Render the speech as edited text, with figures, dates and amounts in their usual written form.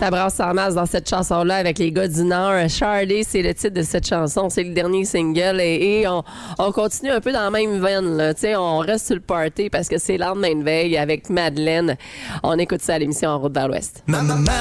Ça brasse en masse dans cette chanson-là avec les gars du Nord. Charlie, c'est le titre de cette chanson. C'est le dernier single. Et on continue un peu dans la même veine. Là. On reste sur le party parce que c'est le lendemain de veille avec Madeleine. On écoute ça à l'émission En route vers l'Ouest. Maman.